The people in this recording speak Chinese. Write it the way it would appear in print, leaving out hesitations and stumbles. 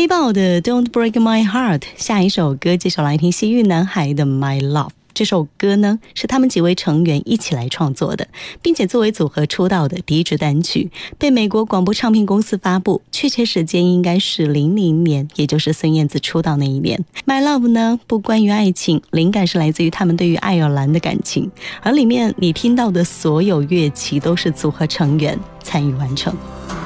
豹的 Don't Break My Heart， 下一首歌接手来听西域男孩的 My Love。这首歌呢是他们几位成员一起来创作的，并且作为组合出道的第一支单曲，被美国广播唱片公司发布，确切时间应该是00年，也就是孙燕姿出道那一年。My Love 呢不关于爱情，灵感是来自于他们对于爱尔兰的感情，而里面你听到的所有乐器都是组合成员参与完成。